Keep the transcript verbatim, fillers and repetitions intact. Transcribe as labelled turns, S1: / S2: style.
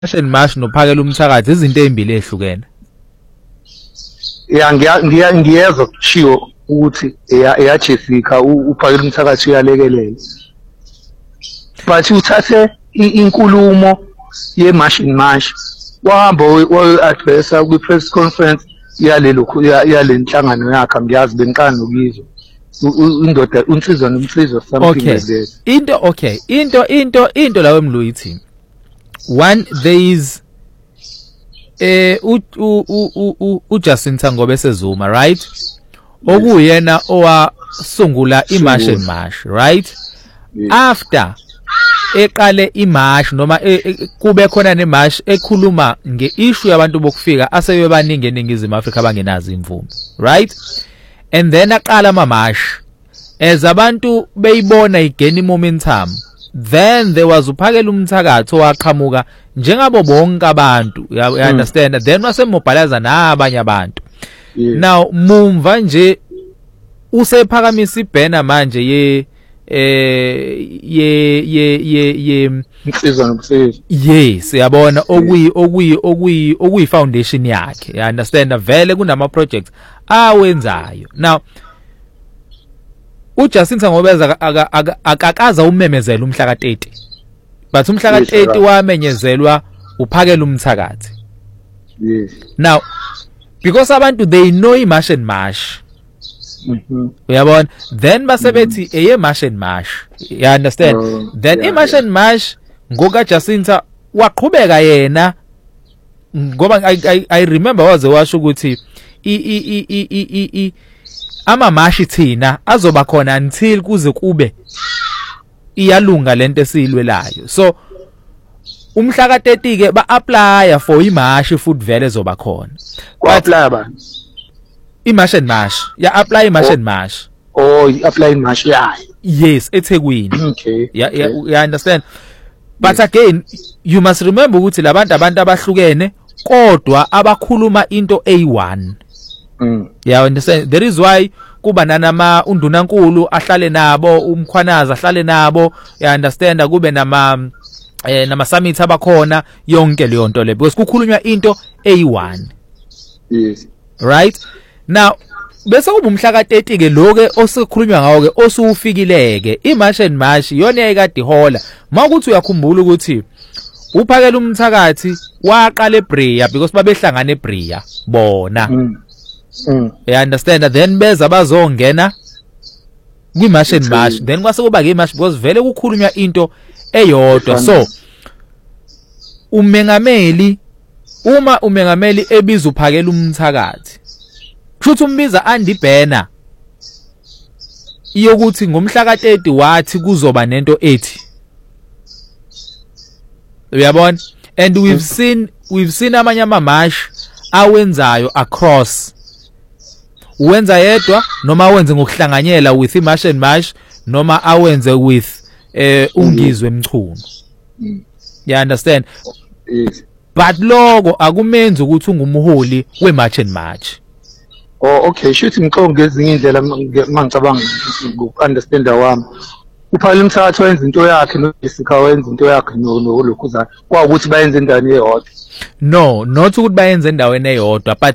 S1: Marsh nophakela umthakathi izinto ezimbili ezihlukene.
S2: Ya ngiya ngiyezwa kushiwo ukuthi eya Jessica uphakela umthakathi uyalekelela. But uthathe inkulumo ye Marsh and Marsh wahamba wayi-addressa kwi press conference yalelo yalenhlangano yakhe ngiyazi benqana nokizwa. Indoda unsizwa nomsizwa something like that.
S1: Into okay into into into lawe Mluyisi. One, there is eh u u u Jacinta Ngobe Sezuma, right? Okuyena owasungula iMarsh and Marsh, right? After eqale iMarsh noma kube khona neMarsh ekhuluma ngeissue yabantu bokufika asebebaningi eningizimu Afrika abangenazi imvume, right? And then aqala amaMarsh as abantu beyibona igeni momentum. Then there was uphakela umthakathi owaqhamuka njengabo bonke abantu, you understand? Mm. Then wasemobhalaza nabanye abantu. Yeah. Now mumva nje usephakamisa ibanner manje ye eh ye ye ye ye
S2: insizwa nomsebenzi.
S1: Yes, yabona okuyi okuyi okuyi okuyi foundation yakhe, you understand? Vele kunama projects awenzayo. Now uJacinta Ngobeza akakaza umemezela umhla ka thirty. But umhla ka thirty wamenyezelwa uphakela umthakathi.
S2: Yes.
S1: Now because abantu they know iMarsh and Marsh.
S2: Mhm.
S1: Uyabona? Then basebethi eye Marsh and Marsh. You understand? Uh, Then yeah, iMarsh yeah. and Marsh ngoka Jacinta waqhubeka yena ngoba I, I I remember waze washo ukuthi i i i i i ama mashi thina azoba khona until kuze kube iyalunga lento esiyilwelayo. So umhla ka thirty ke ba apply for iMarsh futhi vele ezoba khona.
S2: Ba apply ba
S1: iMarsh and Marsh. Ya apply iMarsh and Marsh.
S2: Oh, apply iMarsh yeah.
S1: Yes, eThekwini.
S2: Okay.
S1: Yeah, yeah, you understand. But yes. Again, you must remember ukuthi labantu abantu abahlukene kodwa abakhuluma into A one.
S2: Mm.
S1: Yeah, understand. There is why kuba nanama undunankulu ahlale nabo, umkhwanaza ahlale nabo, you understand, kube nama eh nama summit abakhona yonke leyo nto le because kukhulunywa into A one.
S2: Yes.
S1: Right? Now bese kuba umhla ka thirty ke loke osekhulunywa ngawo ke osufikileke iMarsh and Marsh yona ekade hola mawukuthi uyakhumbula ukuthi uphakela umthakathi waqala eBria because babehlangana eBria bona.
S2: Mm. Mm.
S1: You understand? Then beza bazongena kwiMarsh and Marsh then kwase kuba ke iMarsh because vele kukhulunywa into eyodwa. So umengameli uma umengameli ebiza uphakela umthakathi kushuthi umbiza Andy Banner iyokuthi ngomhla ka thirty wathi kuzoba nento ethi uyabona. And we've seen we've seen amanye amaMarsh awenzayo across uwenza yedwa noma awenze ngokuhlanganyela with iMarsh and Marsh noma awenze with eh ungizwe emchuno. You understand?
S2: Yes.
S1: But lokho akumenzi ukuthi ungumholi weMarsh and Marsh.
S2: Oh okay, shuthi ngiqonge ezinye indlela mangicabanga ukunderstand wami. Uphakela umthakathi wenza into yakhe noJessica wenza into yakhe nolokuzana. Kwa ukuthi bayenze endaweni eyodwa.
S1: No, not ukuthi bayenze endaweni eyodwa but